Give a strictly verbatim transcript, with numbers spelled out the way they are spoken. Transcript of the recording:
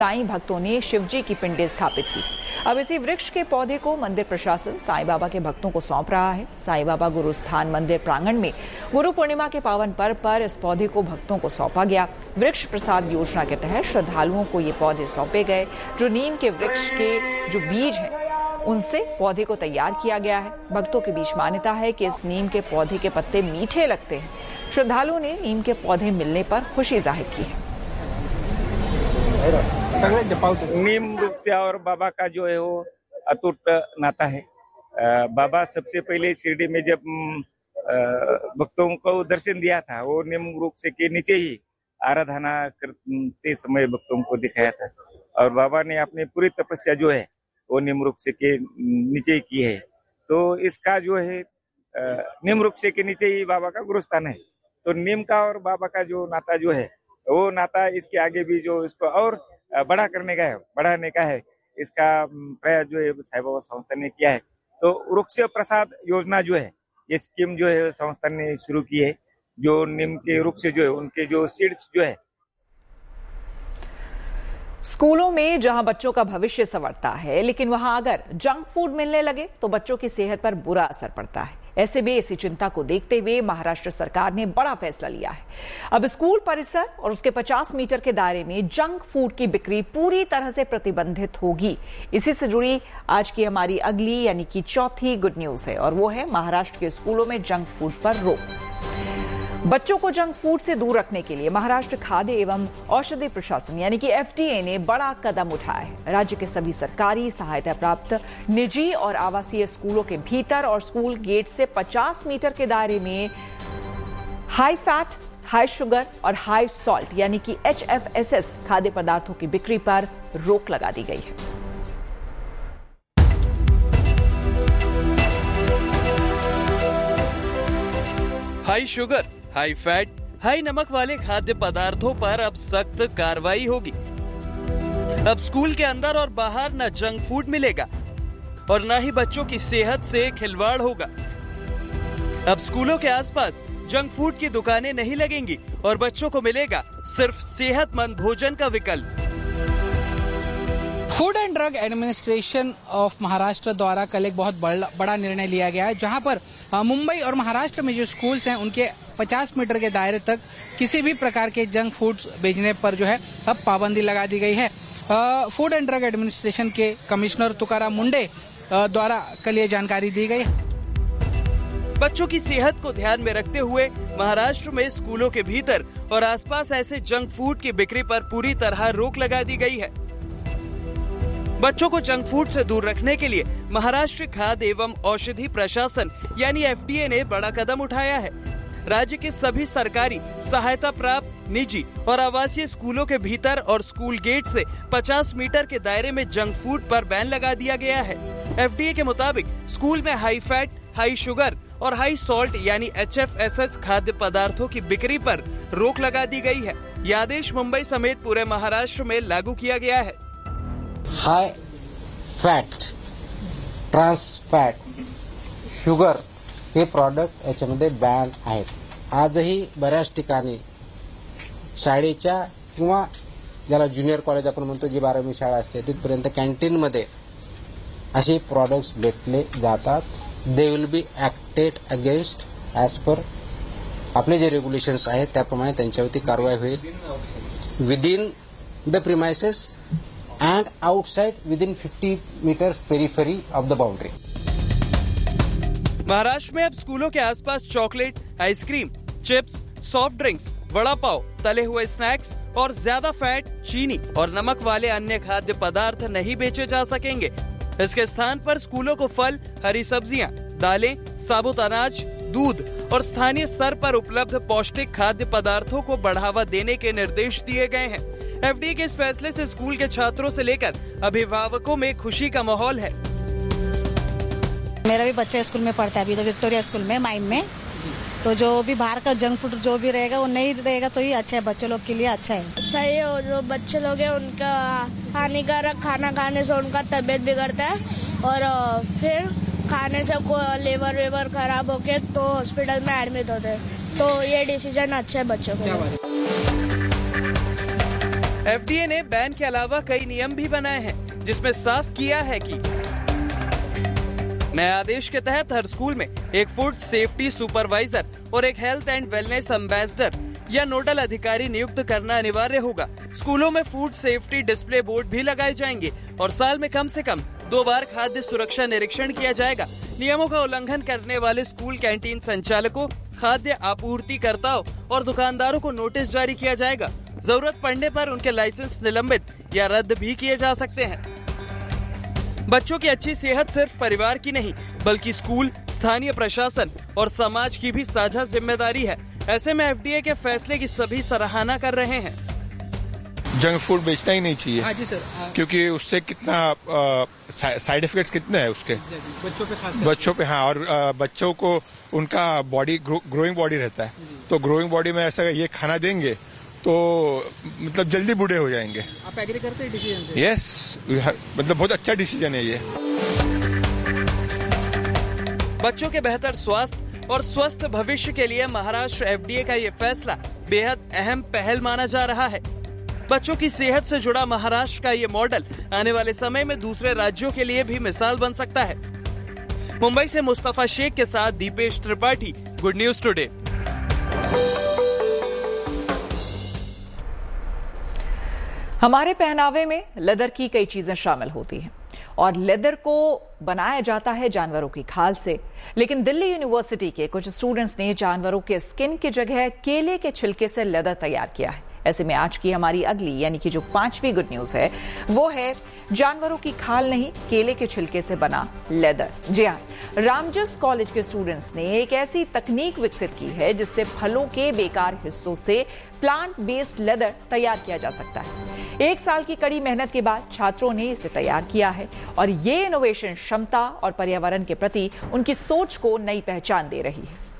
साईं भक्तों ने शिवजी की पिंडे स्थापित की। अब इसी वृक्ष के पौधे को मंदिर प्रशासन साईं बाबा के भक्तों को सौंप रहा है। साईं बाबा गुरुस्थान मंदिर प्रांगण में गुरु पूर्णिमा के पावन पर्व पर इस पौधे को भक्तों को सौंपा गया। वृक्ष प्रसाद योजना के तहत श्रद्धालुओं को ये पौधे सौंपे गए, जो नीम के वृक्ष के जो बीज हैं उनसे पौधे को तैयार किया गया है। भक्तों के बीच मान्यता है कि इस नीम के पौधे के पत्ते मीठे लगते हैं। श्रद्धालुओं ने नीम के पौधे मिलने पर खुशी जाहिर की है। नीम वृक्ष और बाबा का जो है वो अटूट नाता है। बाबा सबसे पहले शिरडी में जब भक्तों को दर्शन दिया था, वो नीम वृक्ष के नीचे ही आराधना करते समय भक्तों को दिखाया था, और बाबा ने अपनी पूरी तपस्या जो है वो नीम वृक्ष के नीचे ही की है। तो इसका जो है नीम वृक्ष के नीचे ही बाबा का गुरुस्थान है। तो नीम का और बाबा का जो नाता जो है वो नाता इसके आगे भी जो इसको और बड़ा करने का है, बढ़ाने का है, इसका प्रयास जो है साईं बाबा संस्था ने किया है। तो वृक्ष प्रसाद योजना जो है ये स्कीम जो है संस्था ने शुरू की है। जो नीम के वृक्ष जो है उनके जो सीड्स जो है, स्कूलों में जहां बच्चों का भविष्य संवरता है, लेकिन वहां अगर जंक फूड मिलने लगे तो बच्चों की सेहत पर बुरा असर पड़ता है। ऐसे में इसी चिंता को देखते हुए महाराष्ट्र सरकार ने बड़ा फैसला लिया है। अब स्कूल परिसर और उसके पचास मीटर के दायरे में जंक फूड की बिक्री पूरी तरह से प्रतिबंधित होगी। इसी से जुड़ी आज की हमारी अगली यानी कि चौथी गुड न्यूज है, और वो है महाराष्ट्र के स्कूलों में जंक फूड पर रोक। बच्चों को जंक फूड से दूर रखने के लिए महाराष्ट्र खाद्य एवं औषधि प्रशासन यानी कि एफ डी ए ने बड़ा कदम उठाया है। राज्य के सभी सरकारी सहायता प्राप्त निजी और आवासीय स्कूलों के भीतर और स्कूल गेट से पचास मीटर के दायरे में हाई फैट, हाई शुगर और हाई सॉल्ट यानी कि एच एफ एस एस खाद्य पदार्थों की बिक्री पर रोक लगा दी गई है। High sugar, high fat, high नमक वाले खाद्य पदार्थों पर अब सख्त कार्रवाई होगी। अब स्कूल के अंदर और बाहर न जंक फूड मिलेगा और न ही बच्चों की सेहत से खिलवाड़ होगा। अब स्कूलों के आसपास जंक फूड की दुकानें नहीं लगेंगी और बच्चों को मिलेगा सिर्फ सेहतमंद भोजन का विकल्प। Food and drug administration of Maharashtra द्वारा कल एक बहुत बड़ा निर्णय लिया गया है, जहां पर मुंबई और महाराष्ट्र में जो स्कूल्स हैं उनके पचास मीटर के दायरे तक किसी भी प्रकार के जंक फूड्स बेचने पर जो है अब पाबंदी लगा दी गई है। फूड एंड ड्रग एडमिनिस्ट्रेशन के कमिश्नर तुकाराम मुंडे द्वारा कल ये जानकारी दी गई है। बच्चों की सेहत को ध्यान में रखते हुए महाराष्ट्र में स्कूलों के भीतर और आसपास ऐसे जंक फूड की बिक्री पर पूरी तरह रोक लगा दी गई है। बच्चों को जंक फूड से दूर रखने के लिए महाराष्ट्र खाद्य एवं औषधि प्रशासन यानी एफ डी ए ने बड़ा कदम उठाया है। राज्य के सभी सरकारी सहायता प्राप्त निजी और आवासीय स्कूलों के भीतर और स्कूल गेट से पचास मीटर के दायरे में जंक फूड पर बैन लगा दिया गया है। एफ डी ए के मुताबिक स्कूल में हाई फैट, हाई शुगर और हाई सॉल्ट यानी एच एफ एस एस खाद्य पदार्थों की बिक्री पर रोक लगा दी गई है। यह आदेश मुंबई समेत पूरे महाराष्ट्र में लागू किया गया है। High fat, trans fat, sugar हे प्रॉडक्ट याच्यामध्ये बॅन आहेत. आजही बऱ्याच ठिकाणी शाळेच्या किंवा ज्याला ज्युनियर कॉलेज आपण म्हणतो, जी बारावी शाळा असते तिथपर्यंत कॅन्टीनमध्ये असे प्रॉडक्ट्स भेटले जातात. They will be acted against as per आपले जे रेग्युलेशन्स आहेत त्याप्रमाणे त्यांच्यावरती कारवाई होईल. Within the premises and outside within fifty meters periphery of the boundary. Maharashtra में अब स्कूलों के आसपास chocolate, ice cream, chips, soft drinks, vada pav, तले हुए स्नैक्स और ज्यादा फैट, चीनी और नमक वाले अन्य खाद्य पदार्थ नहीं बेचे जा सकेंगे। इसके स्थान पर स्कूलों को फल, हरी सब्जियां, दालें, साबुत अनाज, दूध और स्थानीय स्तर पर उपलब्ध पौष्टिक खाद्य पदार्थों को बढ़ावा देने के निर्देश दिए गए हैं। एफ डी ए के इस फैसले से स्कूल के छात्रों से लेकर अभिभावकों में खुशी का माहौल है। मेरा भी बच्चा स्कूल में पढ़ता है अभी तो विक्टोरिया स्कूल में माइन में, तो जो भी बाहर का जंक फूड जो भी रहेगा वो नहीं रहेगा तो ही अच्छा है, बच्चे लोग के लिए अच्छा है। सही है, जो बच्चे लोग हैं उनका हानिकारक खाना खाने से उनका तबीयत बिगड़ता है और फिर खाने से लेवर वेवर खराब होके तो हॉस्पिटल में एडमिट होते हैं। तो ये डिसीजन अच्छा है बच्चों को। एफ डी ए ने बैन के अलावा कई नियम भी बनाए हैं, जिसमें साफ किया है कि नए आदेश के तहत हर स्कूल में एक फूड सेफ्टी सुपरवाइजर और एक हेल्थ एंड वेलनेस एम्बेसडर या नोडल अधिकारी नियुक्त करना अनिवार्य होगा। स्कूलों में फूड सेफ्टी डिस्प्ले बोर्ड भी लगाए जाएंगे और साल में कम से कम दो बार खाद्य सुरक्षा निरीक्षण किया जाएगा। नियमों का उल्लंघन करने वाले स्कूल कैंटीन संचालकों, खाद्य आपूर्तिकर्ताओं और दुकानदारों को नोटिस जारी किया जाएगा। जरूरत पड़ने पर उनके लाइसेंस निलंबित या रद्द भी किए जा सकते हैं। बच्चों की अच्छी सेहत सिर्फ परिवार की नहीं, बल्कि स्कूल, स्थानीय प्रशासन और समाज की भी साझा जिम्मेदारी है। ऐसे में एफ डी ए के फैसले की सभी सराहना कर रहे हैं। जंक फूड बेचना ही नहीं चाहिए। हाँ जी सर, हाँ। क्योंकि उससे कितना साइड इफेक्ट्स कितने हैं उसके बच्चों पे खास बच्चों पे। हाँ, और आ, बच्चों को उनका बॉडी ग्रोइंग बॉडी रहता है, तो ग्रोइंग बॉडी में ऐसा ये खाना देंगे तो मतलब जल्दी बूढ़े हो जाएंगे। आप एग्री करते हैं डिसीजन से? यस, मतलब बहुत अच्छा डिसीजन है ये। बच्चों के बेहतर स्वास्थ्य और स्वस्थ भविष्य के लिए महाराष्ट्र एफ डी ए का ये फैसला बेहद अहम पहल माना जा रहा है। बच्चों की सेहत से जुड़ा महाराष्ट्र का ये मॉडल आने वाले समय में दूसरे राज्यों के लिए भी मिसाल बन सकता है। मुंबई से मुस्तफा शेख के साथ Dipesh Tripathi, good news today. हमारे पहनावे में लेदर की कई चीजें शामिल होती हैं और लेदर को बनाया जाता है जानवरों की खाल से, लेकिन दिल्ली यूनिवर्सिटी के कुछ स्टूडेंट्स ने जानवरों के स्किन की जगह केले के छिलके से लेदर तैयार किया है। ऐसे में आज की हमारी अगली यानी कि जो पांचवी गुड न्यूज है वो है जानवरों की खाल नहीं, केले के छिलके से बना लेदर। जी हाँ, रामजस कॉलेज के स्टूडेंट्स ने एक ऐसी तकनीक विकसित की है जिससे फलों के बेकार हिस्सों से प्लांट बेस्ड लेदर तैयार किया जा सकता है। एक साल की कड़ी मेहनत के बाद छात्रों ने इसे तैयार किया है और ये इनोवेशन क्षमता और पर्यावरण के प्रति उनकी सोच को नई पहचान दे रही है।